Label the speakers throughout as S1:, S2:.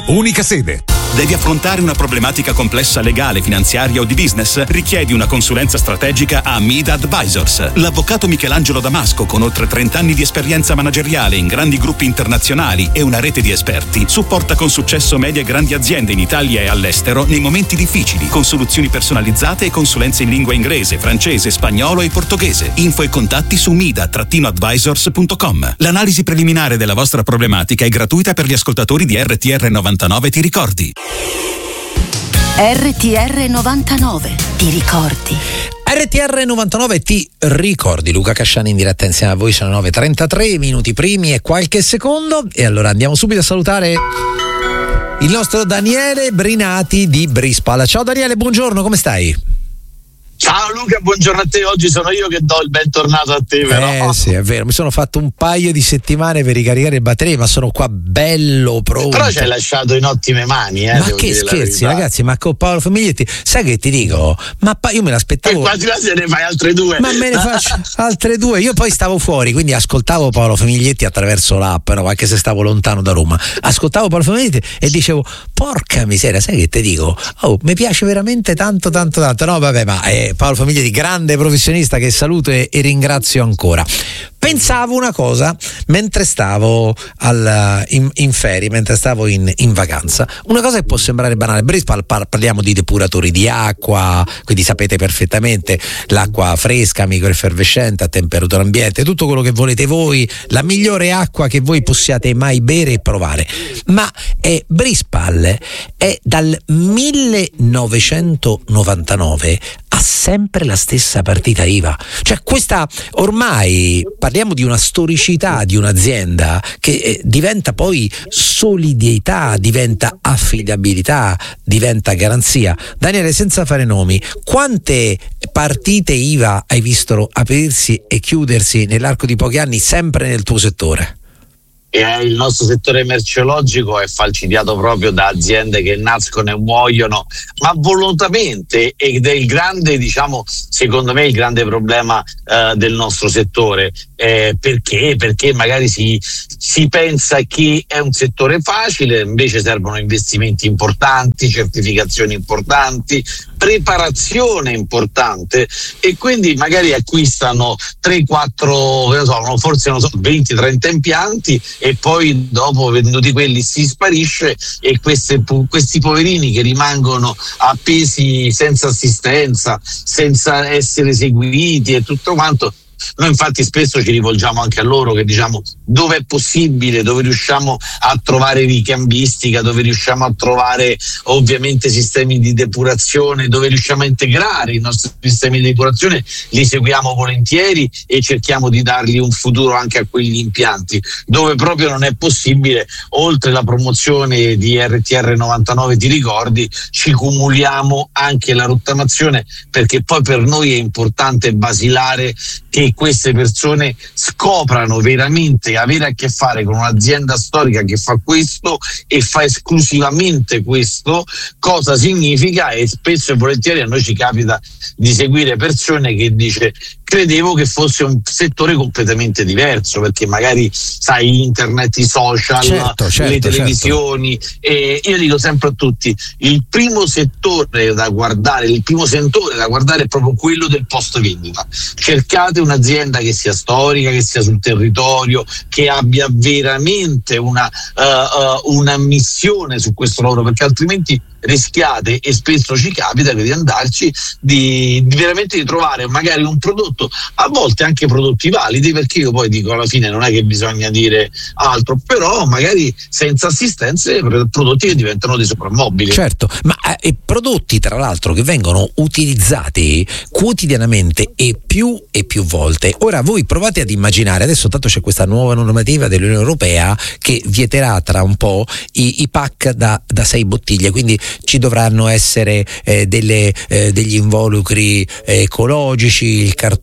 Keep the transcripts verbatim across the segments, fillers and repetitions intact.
S1: Unica sede.
S2: Devi affrontare una problematica complessa legale, finanziaria o di business? Richiedi una consulenza strategica a Mida Advisors. L'avvocato Michelangelo Damasco, con oltre trenta anni di esperienza manageriale in grandi gruppi internazionali e una rete di esperti, supporta con successo medie e grandi aziende in Italia e all'estero nei momenti difficili, con soluzioni personalizzate e consulenze in lingua inglese, francese, spagnolo e portoghese. Info e contatti su mida advisors punto com. L'analisi preliminare della vostra problematica è gratuita per gli ascoltatori di R T R novantanove, ti ricordi?
S3: R T R novantanove, ti ricordi?
S4: R T R novantanove, ti ricordi? Luca Casciani in diretta insieme a voi, sono nove e trentatré, minuti primi e qualche secondo. E allora andiamo subito a salutare il nostro Daniele Brinati di Brispal. Ciao Daniele, buongiorno, come stai?
S5: Ciao Luca, buongiorno a te. Oggi sono io che do il bentornato a te, però.
S4: Eh sì, è vero, mi sono fatto un paio di settimane per ricaricare le batterie, ma sono qua bello pronto.
S5: Però ci hai lasciato in ottime mani, eh.
S4: Ma che scherzi, ragazzi, ma con Paolo Famiglietti, sai che ti dico? Ma pa- io me l'aspettavo.
S5: E quasi se ne fai altre due.
S4: Ma me ne faccio altre due. Io poi stavo fuori, quindi ascoltavo Paolo Famiglietti attraverso l'app, no? Anche se stavo lontano da Roma. Ascoltavo Paolo Famiglietti e dicevo, porca miseria, sai che ti dico? Oh, mi piace veramente tanto, tanto, tanto. No, vabbè, ma eh, Paolo Famiglietti, grande professionista, che saluto e, e ringrazio ancora. Pensavo una cosa mentre stavo al, in, in ferie, mentre stavo in, in vacanza, una cosa che può sembrare banale. Brispal, parliamo di depuratori di acqua, quindi sapete perfettamente l'acqua fresca, microeffervescente, a temperatura ambiente, tutto quello che volete voi, la migliore acqua che voi possiate mai bere e provare. Ma è, Brispal è dal millenovecentonovantanove ha sempre la stessa partita I V A, cioè questa ormai parliamo di una storicità di un'azienda che eh, diventa poi solidità, diventa affidabilità, diventa garanzia. Daniele, senza fare nomi, quante partite I V A hai visto aprirsi e chiudersi nell'arco di pochi anni sempre nel tuo settore?
S5: E il nostro settore merceologico è falcidiato proprio da aziende che nascono e muoiono, ma volontariamente, ed è il grande, diciamo, secondo me il grande problema eh, del nostro settore. Eh, perché? Perché magari si, si pensa che è un settore facile, invece servono investimenti importanti, certificazioni importanti, preparazione importante, e quindi magari acquistano tre quattro, non so, forse non so, venti trenta impianti, e poi dopo, venduti quelli, si sparisce, e queste, questi poverini che rimangono appesi senza assistenza, senza essere seguiti e tutto quanto. Noi infatti spesso ci rivolgiamo anche a loro, che diciamo dove è possibile, dove riusciamo a trovare ricambistica, dove riusciamo a trovare ovviamente sistemi di depurazione, dove riusciamo a integrare i nostri sistemi di depurazione, li seguiamo volentieri e cerchiamo di dargli un futuro anche a quegli impianti. Dove proprio non è possibile, oltre la promozione di R T R novantanove, ti ricordi, ci cumuliamo anche la rottamazione, perché poi per noi è importante e basilare che queste persone scoprano veramente avere a che fare con un'azienda storica che fa questo e fa esclusivamente questo, cosa significa. E spesso e volentieri a noi ci capita di seguire persone che dice: credevo che fosse un settore completamente diverso, perché magari sai, internet, i social,
S4: certo, certo,
S5: le televisioni, certo. E io dico sempre a tutti, il primo settore da guardare, il primo settore da guardare è proprio quello del post vendita. Cercate un'azienda che sia storica, che sia sul territorio, che abbia veramente una, uh, uh, una missione su questo lavoro, perché altrimenti rischiate, e spesso ci capita di andarci, di, di veramente di trovare magari un prodotto, a volte anche prodotti validi, perché io poi dico alla fine non è che bisogna dire altro, però magari senza assistenze, prodotti che diventano dei soprammobili.
S4: Certo, ma eh, prodotti tra l'altro che vengono utilizzati quotidianamente e più e più volte. Ora voi provate ad immaginare, adesso tanto c'è questa nuova normativa dell'Unione Europea che vieterà tra un po' i, i pack da, da sei bottiglie, quindi ci dovranno essere eh, delle, eh, degli involucri eh, ecologici, il cartone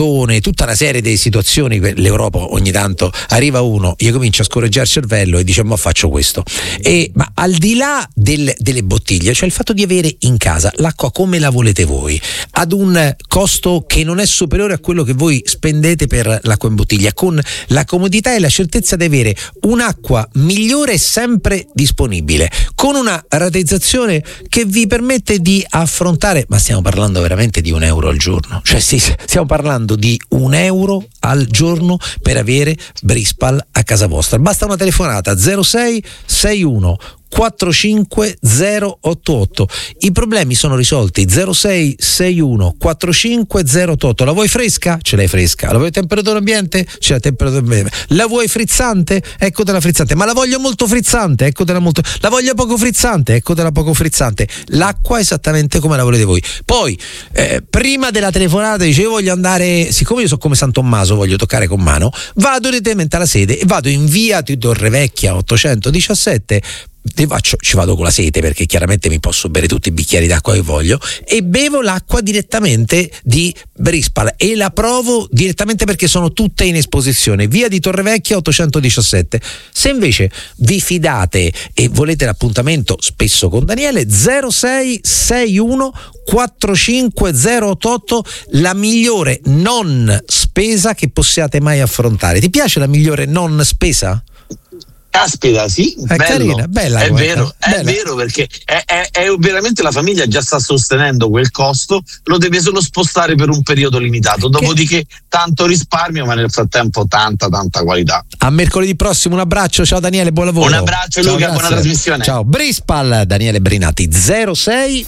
S4: cartone, tutta una serie di situazioni. L'Europa ogni tanto arriva uno, gli comincia a scorreggiare il cervello e dice ma faccio questo. E, ma al di là del, delle bottiglie, cioè il fatto di avere in casa l'acqua come la volete voi, ad un costo che non è superiore a quello che voi spendete per l'acqua in bottiglia, con la comodità e la certezza di avere un'acqua migliore sempre disponibile, con una rateizzazione che vi permette di affrontare, ma stiamo parlando veramente di un euro al giorno, cioè sì, stiamo parlando di un euro al giorno per avere Brispal a casa vostra. Basta una telefonata zero sei sei uno quattro cinque zero otto otto. I problemi sono risolti. Zero sei sei uno quattro cinque zero otto otto. La vuoi fresca? Ce l'hai fresca. La vuoi temperatura ambiente? Ce l'hai temperatura ambiente. La vuoi frizzante? Eccotela frizzante. Ma la voglio molto frizzante? Eccotela molto. La voglio poco frizzante? Eccotela poco frizzante. L'acqua esattamente come la volete voi. Poi eh, prima della telefonata dicevo voglio andare, siccome io so come San Tommaso, voglio toccare con mano, vado direttamente alla sede e vado in via Torrevecchia ottocentodiciassette. Faccio, ci vado con la sete perché chiaramente mi posso bere tutti i bicchieri d'acqua che voglio e bevo l'acqua direttamente di Brispal e la provo direttamente perché sono tutte in esposizione. Via di Torrevecchia ottocentodiciassette. Se invece vi fidate e volete l'appuntamento spesso con Daniele, zero sei sei uno quattro cinque zero otto otto, la migliore non spesa che possiate mai affrontare. Ti piace la migliore non spesa?
S5: Caspita, sì,
S4: è
S5: bello.
S4: Carina, bella,
S5: è
S4: guarda,
S5: vero, è
S4: bella.
S5: vero perché è, è, è veramente la famiglia già sta sostenendo quel costo, lo deve solo spostare per un periodo limitato, dopodiché tanto risparmio, ma nel frattempo tanta tanta qualità.
S4: A mercoledì prossimo, un abbraccio, ciao Daniele, buon lavoro.
S5: Un abbraccio Luca,
S4: ciao,
S5: buona trasmissione.
S4: Ciao, Brispal, Daniele Brinati, zero sei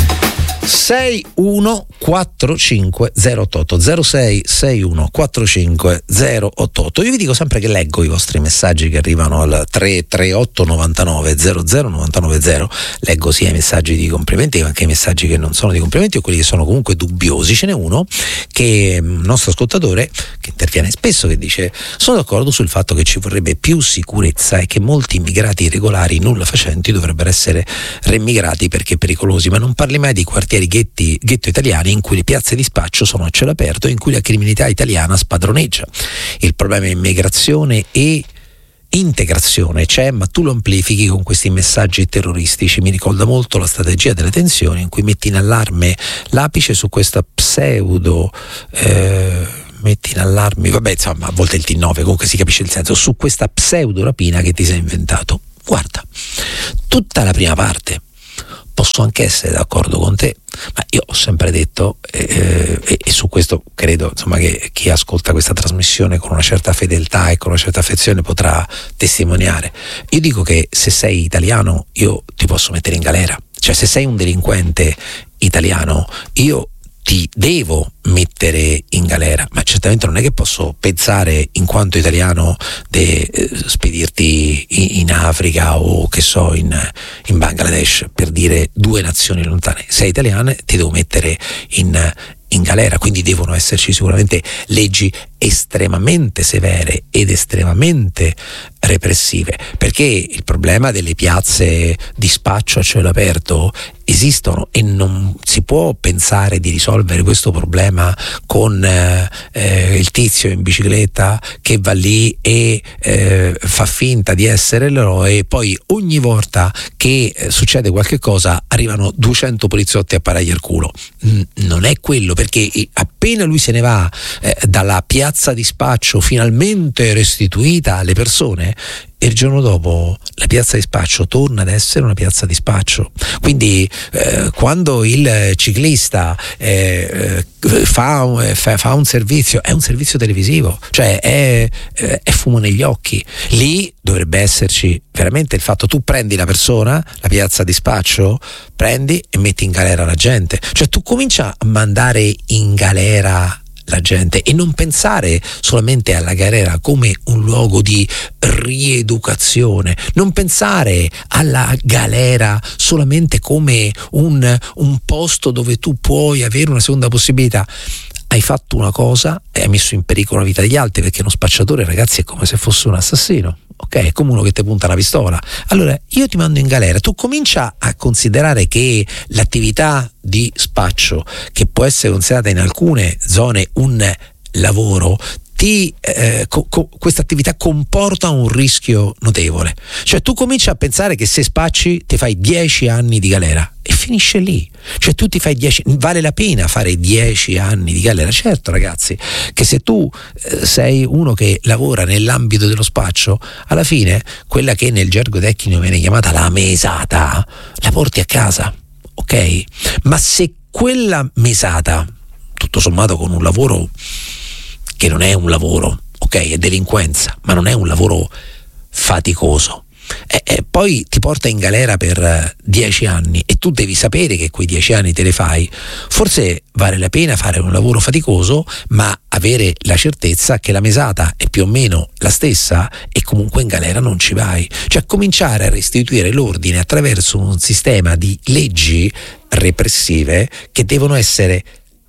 S4: sei uno quattro cinque zero otto otto zero sei sei uno quattro cinque zero otto otto. Io vi dico sempre che leggo i vostri messaggi che arrivano al tre tre otto novantanove zero zero novantanove zero. Leggo sia i messaggi di complimenti che anche i messaggi che non sono di complimenti o quelli che sono comunque dubbiosi. Ce n'è uno che un nostro ascoltatore che interviene spesso che dice sono d'accordo sul fatto che ci vorrebbe più sicurezza e che molti immigrati irregolari nulla facenti dovrebbero essere reimmigrati perché pericolosi, ma non parli mai di quartieri Ghetti, ghetto italiani in cui le piazze di spaccio sono a cielo aperto e in cui la criminalità italiana spadroneggia. Il problema è immigrazione e integrazione c'è, ma tu lo amplifichi con questi messaggi terroristici. Mi ricorda molto la strategia delle tensioni in cui metti in allarme l'apice su questa pseudo eh, metti in allarme, vabbè insomma a volte il T nove, comunque si capisce il senso, su questa pseudo rapina che ti sei inventato. Guarda, tutta la prima parte posso anche essere d'accordo con te, ma io ho sempre detto eh, e, e su questo credo insomma che chi ascolta questa trasmissione con una certa fedeltà e con una certa affezione potrà testimoniare. Io dico che se sei italiano io ti posso mettere in galera, cioè se sei un delinquente italiano io ti devo mettere in galera, ma certamente non è che posso pensare in quanto italiano di eh, spedirti in, in Africa o che so in, in Bangladesh, per dire due nazioni lontane. Sei italiane, ti devo mettere in, in galera, quindi devono esserci sicuramente leggi estremamente severe ed estremamente repressive, perché il problema delle piazze di spaccio a cielo aperto esistono e non si può pensare di risolvere questo problema con eh, eh, il tizio in bicicletta che va lì e eh, fa finta di essere l'eroe e poi ogni volta che eh, succede qualche cosa arrivano duecento poliziotti a parargli il culo. Mm, non è quello, perché appena lui se ne va eh, dalla piazza di spaccio finalmente restituita alle persone, e il giorno dopo la piazza di spaccio torna ad essere una piazza di spaccio. Quindi eh, quando il ciclista eh, fa, fa, fa un servizio, è un servizio televisivo, cioè è, è fumo negli occhi. Lì dovrebbe esserci veramente il fatto: tu prendi la persona, la piazza di spaccio, prendi e metti in galera la gente, cioè tu comincia a mandare in galera la gente e non pensare solamente alla galera come un luogo di rieducazione, non pensare alla galera solamente come un, un posto dove tu puoi avere una seconda possibilità. Hai fatto una cosa e hai messo in pericolo la vita degli altri, perché uno spacciatore, ragazzi, è come se fosse un assassino, ok? È come uno che ti punta una pistola. Allora io ti mando in galera, tu comincia a considerare che l'attività di spaccio, che può essere considerata in alcune zone un lavoro ti eh, co- co- questa attività comporta un rischio notevole. Cioè tu cominci a pensare che se spacci ti fai dieci anni di galera e finisce lì. Cioè tu ti fai dieci, vale la pena fare dieci anni di galera? Certo ragazzi, che se tu eh, sei uno che lavora nell'ambito dello spaccio, alla fine quella che nel gergo tecnico viene chiamata la mesata la porti a casa, ok? Ma se quella mesata, tutto sommato con un lavoro che non è un lavoro, ok, è delinquenza, ma non è un lavoro faticoso, e, e poi ti porta in galera per dieci anni e tu devi sapere che quei dieci anni te le fai, forse vale la pena fare un lavoro faticoso ma avere la certezza che la mesata è più o meno la stessa e comunque in galera non ci vai. Cioè cominciare a restituire l'ordine attraverso un sistema di leggi repressive che devono essere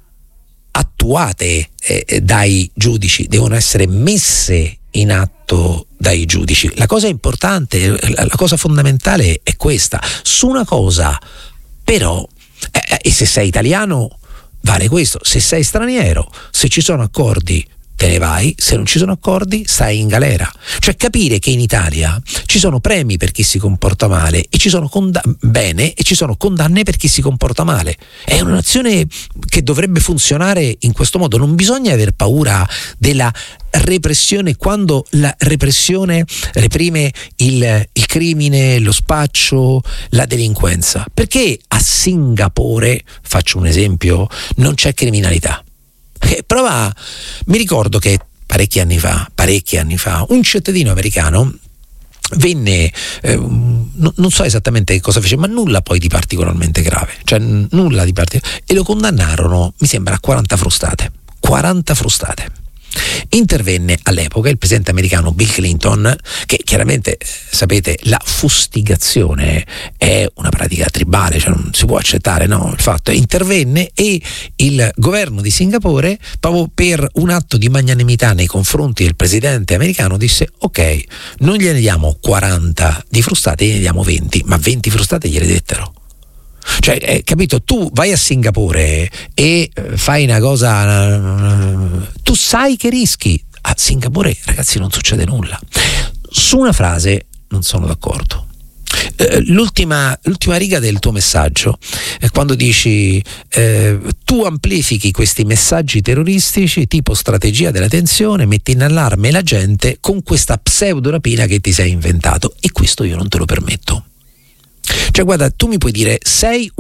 S4: attuate eh, dai giudici, devono essere messe in atto dai giudici. La cosa importante, la, la cosa fondamentale è questa. Su una cosa però, eh, e se sei italiano vale questo, se sei straniero, se ci sono accordi te ne vai, se non ci sono accordi stai in galera. Cioè capire che in Italia ci sono premi per chi si comporta male e ci sono conda- bene e ci sono condanne per chi si comporta male. È una nazione che dovrebbe funzionare in questo modo. Non bisogna aver paura della repressione quando la repressione reprime il, il crimine, lo spaccio, la delinquenza. Perché a Singapore, faccio un esempio, non c'è criminalità? Eh, prova, mi ricordo che parecchi anni fa, parecchi anni fa, un cittadino americano venne, eh, no, non so esattamente che cosa fece, ma nulla poi di particolarmente grave, cioè n- nulla di particolare, e lo condannarono, mi sembra, a quaranta frustate. quaranta frustate. Intervenne all'epoca il presidente americano Bill Clinton, che chiaramente sapete la fustigazione è una pratica tribale, cioè non si può accettare, no, il fatto. Intervenne e il governo di Singapore, proprio per un atto di magnanimità nei confronti del presidente americano, disse ok, non gliene diamo quaranta di frustate, gliene diamo venti, ma venti frustate gliele dettero. Cioè, eh, capito, tu vai a Singapore e eh, fai una cosa, uh, tu sai che rischi. A Singapore, ragazzi, non succede nulla. Su una frase non sono d'accordo. Eh, l'ultima, l'ultima riga del tuo messaggio, eh, quando dici eh, tu amplifichi questi messaggi terroristici tipo strategia della tensione, metti in allarme la gente con questa pseudo rapina che ti sei inventato, e questo io non te lo permetto. Cioè guarda, tu mi puoi dire sei